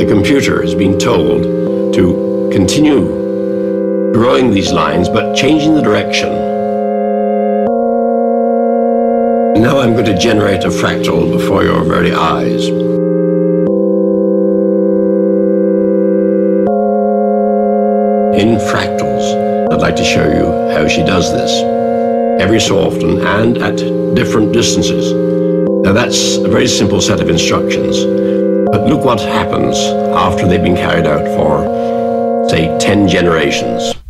The computer has been told to continue drawing these lines, but changing the direction. Now I'm going to generate a fractal before your very eyes. In fractals, I'd like to show you how she does this, every so often and at different distances. Now that's a very simple set of instructions, but look what happens after they've been carried out for, say, 10 generations.